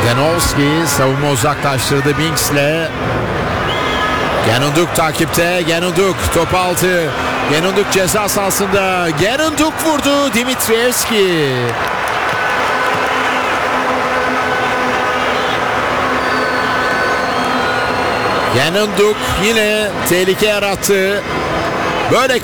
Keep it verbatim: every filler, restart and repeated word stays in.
Janowski savunma uzaklaştırdı Binks'le. Genunduk takipte. Genunduk top altı. Genunduk ceza sahasında. Genunduk vurdu. Dimitrievski. Genunduk yine tehlike yarattı. Böyle